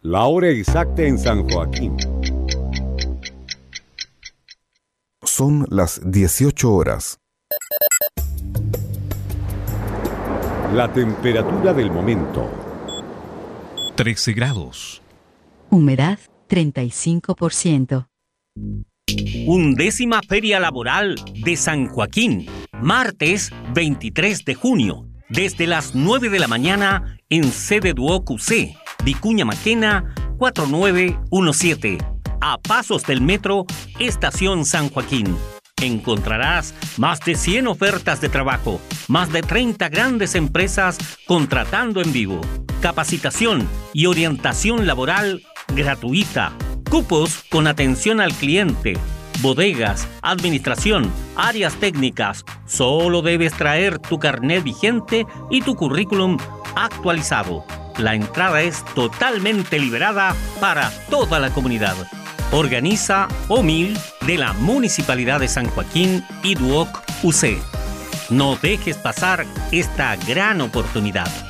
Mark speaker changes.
Speaker 1: La hora exacta en San Joaquín.
Speaker 2: Son las 18 horas.
Speaker 1: La temperatura del momento.
Speaker 3: 13 grados.
Speaker 4: Humedad 35%.
Speaker 5: 11ª Feria Laboral de San Joaquín, martes 23 de junio, desde las 9 de la mañana en sede Duoc UC, Vicuña Maquena, 4917, a pasos del metro, Estación San Joaquín. Encontrarás más de 100 ofertas de trabajo, más de 30 grandes empresas contratando en vivo, capacitación y orientación laboral gratuita, cupos con atención al cliente, bodegas, administración, áreas técnicas. Solo debes traer tu carnet vigente y tu currículum actualizado. La entrada es totalmente liberada para toda la comunidad. Organiza OMIL de la Municipalidad de San Joaquín y Duoc UC. No dejes pasar esta gran oportunidad.